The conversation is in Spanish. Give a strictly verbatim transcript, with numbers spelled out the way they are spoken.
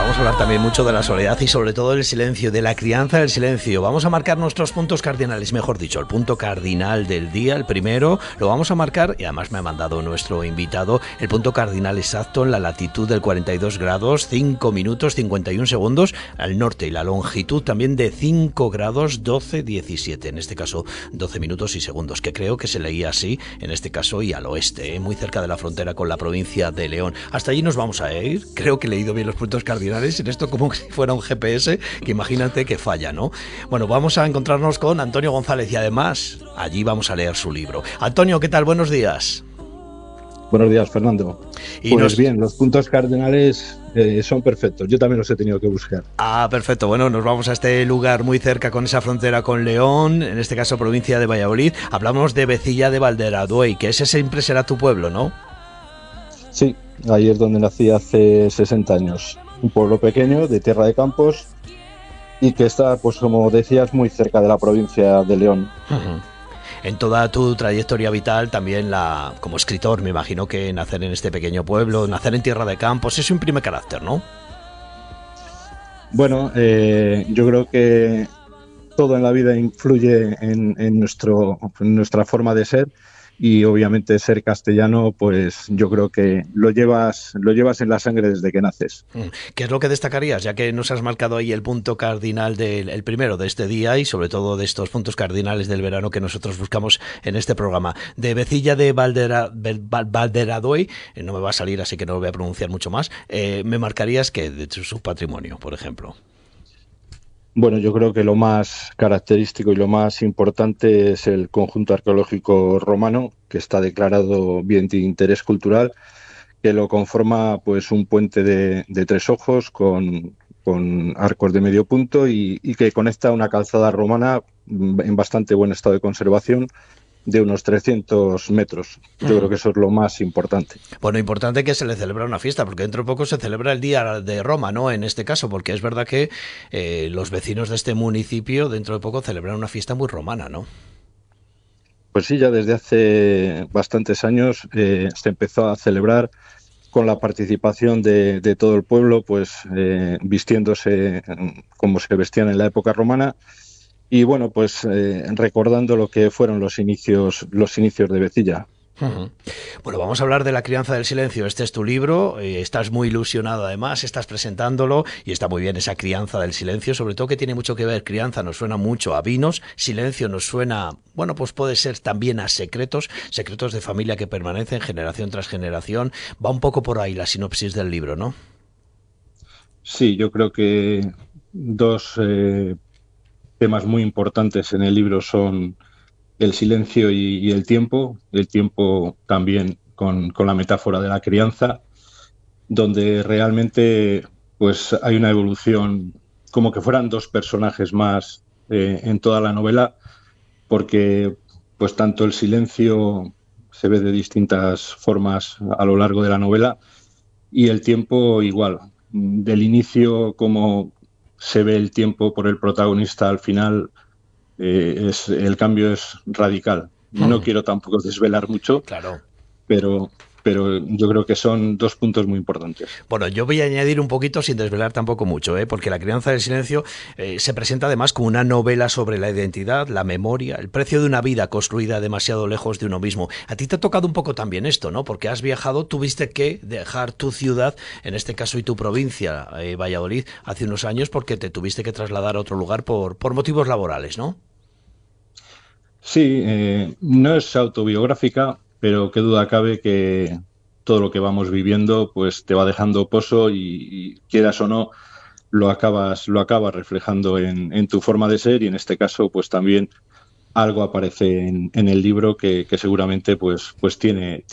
vamos a hablar también mucho de la soledad y sobre todo del silencio, de la crianza del silencio. Vamos a marcar nuestros puntos cardinales, mejor dicho, el punto cardinal del día, el primero, lo vamos a marcar, y además me ha mandado nuestro invitado, el punto cardinal exacto en la latitud del cuarenta y dos grados, cinco minutos, cincuenta y un segundos, al norte, y la longitud también de cinco grados, doce, diecisiete, en este caso doce minutos y segundos, que creo que se leía así, en este caso, y al oeste, ¿eh? Muy cerca de la frontera con la provincia de León. Hasta allí nos vamos a ir, creo que he leído bien los puntos cardinales, en esto como si fuera un G P S, que imagínate que falla, ¿no? Bueno, vamos a encontrarnos con Antonio González y además allí vamos a leer su libro. Antonio, ¿qué tal? Buenos días. Buenos días, Fernando. Y pues nos... bien, los puntos cardinales eh, son perfectos. Yo también los he tenido que buscar. Ah, perfecto. Bueno, nos vamos a este lugar muy cerca con esa frontera con León, en este caso provincia de Valladolid. Hablamos de Vecilla de Valderaduey, que ese siempre será tu pueblo, ¿no? Sí, ahí es donde nací hace sesenta años. Un pueblo pequeño de Tierra de Campos y que está, pues como decías, muy cerca de la provincia de León. Uh-huh. En toda tu trayectoria vital, también la como escritor, me imagino que nacer en este pequeño pueblo, nacer en Tierra de Campos, eso imprime carácter, ¿no? Bueno, eh, yo creo que todo en la vida influye en, en, nuestro, en nuestra forma de ser. Y obviamente ser castellano, pues yo creo que lo llevas, lo llevas en la sangre desde que naces. ¿Qué es lo que destacarías, ya que nos has marcado ahí el punto cardinal del el primero de este día y sobre todo de estos puntos cardinales del verano que nosotros buscamos en este programa? De Vecilla de Valdera, Valderaduey, no me va a salir, así que no lo voy a pronunciar mucho más, eh, me marcarías que de su patrimonio, por ejemplo. Bueno, yo creo que lo más característico y lo más importante es el conjunto arqueológico romano, que está declarado bien de interés cultural, que lo conforma pues un puente de, de tres ojos con, con arcos de medio punto y, y que conecta una calzada romana en bastante buen estado de conservación de unos trescientos metros. Yo mm. creo que eso es lo más importante. Bueno, importante que se le celebra una fiesta, porque dentro de poco se celebra el Día de Roma, ¿no? En este caso, porque es verdad que eh, los vecinos de este municipio dentro de poco celebran una fiesta muy romana, ¿no? Pues sí, ya desde hace bastantes años eh, se empezó a celebrar con la participación de, de todo el pueblo, pues eh, vistiéndose como se vestían en la época romana. Y bueno, pues eh, recordando lo que fueron los inicios, los inicios de Vecilla. Uh-huh. Bueno, vamos a hablar de La crianza del silencio. Este es tu libro, eh, estás muy ilusionado además, estás presentándolo y está muy bien esa crianza del silencio, sobre todo que tiene mucho que ver, crianza nos suena mucho a vinos, silencio nos suena, bueno, pues puede ser también a secretos, secretos de familia que permanecen generación tras generación. Va un poco por ahí la sinopsis del libro, ¿no? Sí, yo creo que dos eh, temas muy importantes en el libro son el silencio y, y el tiempo, el tiempo también con, con la metáfora de la crianza, donde realmente pues hay una evolución como que fueran dos personajes más eh, en toda la novela, porque pues tanto el silencio se ve de distintas formas a lo largo de la novela y el tiempo igual, del inicio como se ve el tiempo por el protagonista al final. Eh, es, el cambio es radical. No hmm. quiero tampoco desvelar mucho, claro. pero, pero yo creo que son dos puntos muy importantes. Bueno, yo voy a añadir un poquito sin desvelar tampoco mucho, ¿eh? Porque La crianza del silencio eh, se presenta además como una novela sobre la identidad, la memoria, el precio de una vida construida demasiado lejos de uno mismo. A ti te ha tocado un poco también esto, ¿no? Porque has viajado, tuviste que dejar tu ciudad, en este caso y tu provincia, eh, Valladolid, hace unos años porque te tuviste que trasladar a otro lugar por, por motivos laborales, ¿no? Sí, eh, no es autobiográfica, pero qué duda cabe que todo lo que vamos viviendo pues te va dejando pozo y, y quieras o no, lo acabas, lo acabas reflejando en, en tu forma de ser y en este caso pues también algo aparece en, en el libro que, que seguramente pues, pues tiene